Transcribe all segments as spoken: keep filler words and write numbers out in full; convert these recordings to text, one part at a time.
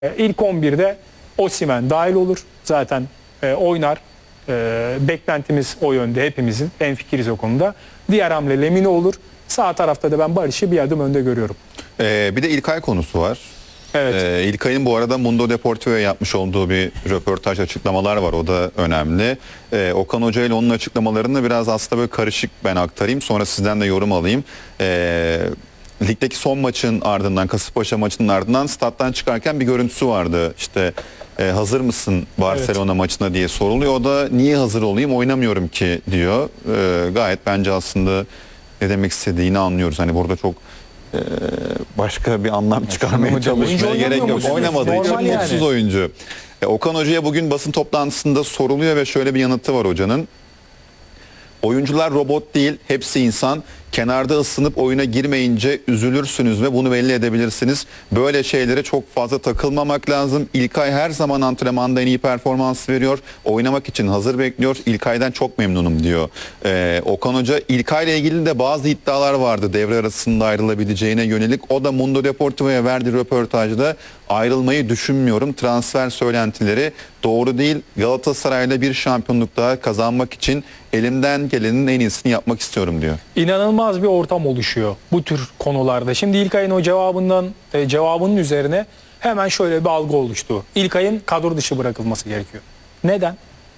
E, İlk on birde Osimhen dahil olur. Zaten e, oynar. E, beklentimiz o yönde, hepimizin. Hemfikiriz o konuda. Diğer hamle Lemine olur. Sağ tarafta da ben Barış'ı bir adım önde görüyorum. Ee, bir de İlkay konusu var. Evet. Ee, İlkay'ın bu arada Mundo Deportivo'ya yapmış olduğu bir röportaj, açıklamalar var. O da önemli. Ee, Okan Hoca ile onun açıklamalarını biraz aslında böyle karışık ben aktarayım. Sonra sizden de yorum alayım. Ee, ligdeki son maçın ardından, Kasımpaşa maçının ardından stat'tan çıkarken bir görüntüsü vardı. İşte e, hazır mısın Barcelona evet. maçına diye soruluyor. O da niye hazır olayım, oynamıyorum ki diyor. Ee, gayet bence aslında ne demek istediğini anlıyoruz. Hani burada çok Ee, başka bir anlam çıkarmaya çalışmaya gerek yok. Oynamadığı için yani. Mutsuz oyuncu. E, Okan Hoca'ya bugün basın toplantısında soruluyor ve şöyle bir yanıtı var hocanın. Oyuncular robot değil, hepsi insan. Kenarda ısınıp oyuna girmeyince üzülürsünüz ve bunu belli edebilirsiniz. Böyle şeylere çok fazla takılmamak lazım. İlkay her zaman antrenmanda en iyi performans veriyor. Oynamak için hazır bekliyor. İlkay'dan çok memnunum diyor. Ee, Okan Hoca İlkay ile ilgili de bazı iddialar vardı devre arasında ayrılabileceğine yönelik. O da Mundo Deportivo'ya verdiği röportajda ayrılmayı düşünmüyorum. Transfer söylentileri doğru değil. Galatasaray'la bir şampiyonluk daha kazanmak için elimden gelenin en iyisini yapmak istiyorum diyor. İnanılmaz bir ortam oluşuyor bu tür konularda. Şimdi İlkay'ın o cevabından e, cevabının üzerine hemen şöyle bir algı oluştu. İlkay'ın kadro dışı bırakılması gerekiyor. Neden?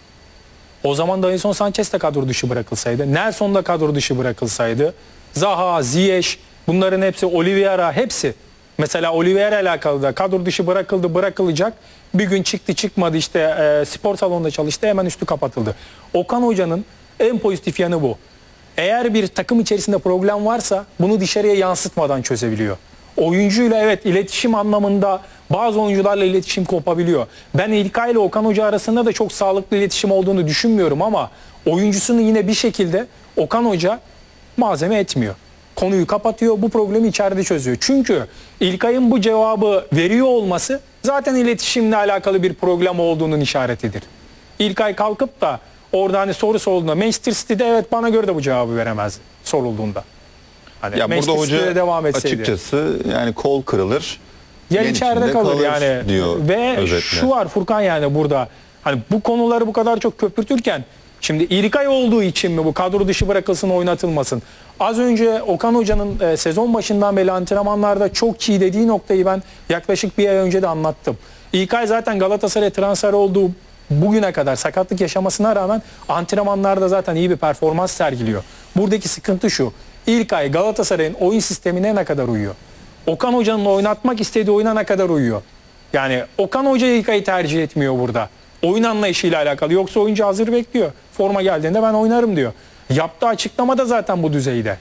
O zaman Davinson Sanchez de kadro dışı bırakılsaydı, Nelson da kadro dışı bırakılsaydı, Zaha, Ziyech, bunların hepsi, Oliveira, hepsi. Mesela Oliveira alakalı da kadro dışı bırakıldı, bırakılacak. Bir gün çıktı çıkmadı işte e, spor salonunda çalıştı, hemen üstü kapatıldı. Okan Hoca'nın en pozitif yanı bu. Eğer bir takım içerisinde problem varsa bunu dışarıya yansıtmadan çözebiliyor. Oyuncuyla evet iletişim anlamında bazı oyuncularla iletişim kopabiliyor. Ben İlkay ile Okan Hoca arasında da çok sağlıklı iletişim olduğunu düşünmüyorum ama oyuncusunu yine bir şekilde Okan Hoca malzeme etmiyor. Konuyu kapatıyor, bu problemi içeride çözüyor. Çünkü İlkay'ın bu cevabı veriyor olması zaten iletişimle alakalı bir problem olduğunun işaretidir. İlkay kalkıp da orada hani soru sorulduğunda Manchester City'de evet bana göre de bu cevabı veremez sorulduğunda. Hani ya burada hoca devam etseydi, açıkçası yani kol kırılır. Yer içeride kalır, kalır yani diyor ve özetle. Şu var Furkan, yani burada hani bu konuları bu kadar çok köpürtürken şimdi İlkay olduğu için mi bu kadro dışı bırakılsın, oynatılmasın? Az önce Okan Hoca'nın e, sezon başından beri antrenmanlarda çok iyi dediği noktayı ben yaklaşık bir ay önce de anlattım. İlkay zaten Galatasaray transfer olduğu bugüne kadar sakatlık yaşamasına rağmen antrenmanlarda zaten iyi bir performans sergiliyor. Buradaki sıkıntı şu: İlkay Galatasaray'ın oyun sistemine ne kadar uyuyor? Okan Hoca'nın oynatmak istediği oyuna ne kadar uyuyor? Yani Okan Hoca İlkay'ı tercih etmiyor burada. Oyun anlayışıyla alakalı. Yoksa oyuncu hazır bekliyor. Forma geldiğinde ben oynarım diyor. Yaptığı açıklama da zaten bu düzeyde.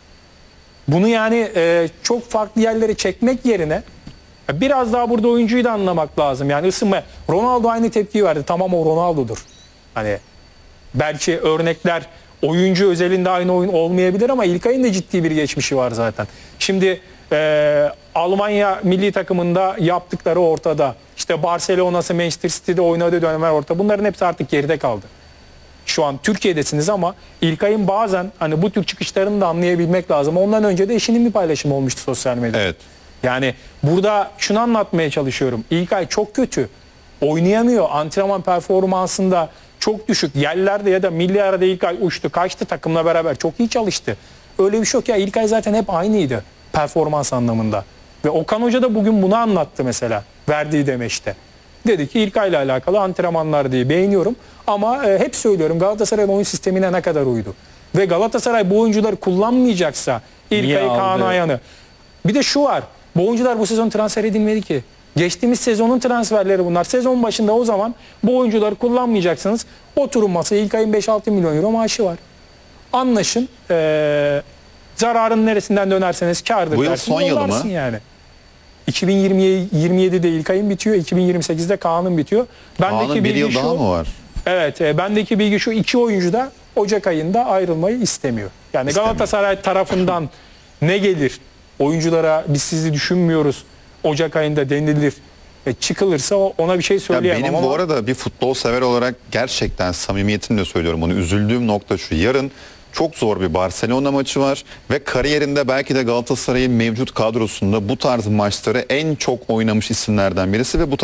Bunu yani e, çok farklı yerlere çekmek yerine biraz daha burada oyuncuyu da anlamak lazım. Yani ısınma. Ronaldo aynı tepkiyi verdi. Tamam, o Ronaldo'dur. Hani belki örnekler oyuncu özelinde aynı oyun olmayabilir ama İlkay'ın da ciddi bir geçmişi var zaten. Şimdi e, Almanya milli takımında yaptıkları ortada. İşte Barcelona'sı, Manchester City'de oynadığı dönemler ortada. Bunların hepsi artık geride kaldı. Şu an Türkiye'desiniz ama İlkay'ın bazen hani bu tür çıkışlarını da anlayabilmek lazım. Ondan önce de eşinin bir paylaşımı olmuştu sosyal medyada. Evet. Yani burada şunu anlatmaya çalışıyorum. İlkay çok kötü. Oynayamıyor. Antrenman performansında çok düşük. Yerlerde ya da milli arada İlkay uçtu, kaçtı, takımla beraber çok iyi çalıştı. Öyle bir şey yok ya. İlkay zaten hep aynıydı performans anlamında. Ve Okan Hoca da bugün bunu anlattı mesela verdiği demeçte. Dedi ki İlkay'la alakalı antrenmanlar diye beğeniyorum ama e, hep söylüyorum Galatasaray'ın oyun sistemine ne kadar uydu. Ve Galatasaray bu oyuncuları kullanmayacaksa İlkay'ı, Kaan Ayhan'ı. Bir de şu var. Bu oyuncular bu sezon transfer edilmedi ki. Geçtiğimiz sezonun transferleri bunlar. Sezon başında o zaman bu oyuncuları kullanmayacaksınız. Oturun masaya, İlkay'ın beş altı milyon euro maaşı var. Anlaşın. Ee, zararın neresinden dönerseniz kârdır. Bu yıl son yılı mı? Yani. iki bin yirmi yedide İlkay'ın bitiyor. iki bin yirmi sekizde Kaan'ın bitiyor. Kaan'ın bir yıl şu, daha mı var? Evet. E, bendeki bilgi şu: iki oyuncu da Ocak ayında ayrılmayı istemiyor. Yani istemiyor. Galatasaray tarafından ne gelir? Oyunculara biz sizi düşünmüyoruz Ocak ayında denilir. E, çıkılırsa ona bir şey söyleyemem. Ya benim ama... bu arada bir futbol sever olarak gerçekten samimiyetimle söylüyorum bunu. Üzüldüğüm nokta şu: yarın çok zor bir Barcelona maçı var ve kariyerinde belki de Galatasaray'ın mevcut kadrosunda bu tarz maçları en çok oynamış isimlerden birisi ve bu